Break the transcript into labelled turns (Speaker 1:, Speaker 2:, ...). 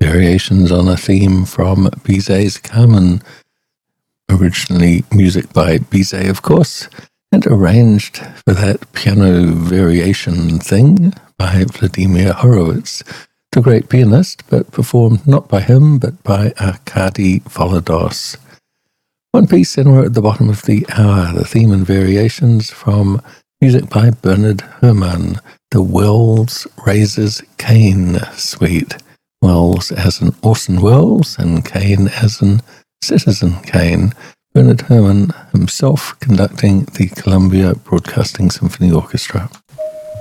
Speaker 1: variations on a theme from Bizet's Carmen, originally music by Bizet, of course, and arranged for that piano variation thing by Vladimir Horowitz, the great pianist, but performed not by him, but by Arkady Volodos. One piece, and we're at the bottom of the hour, the theme and variations from music by Bernard Herrmann, the Wells Raises Cain Suite. Wells as in Orson Welles, and Cain as in Citizen Kane. Bernard Herrmann himself conducting the Columbia Broadcasting Symphony Orchestra.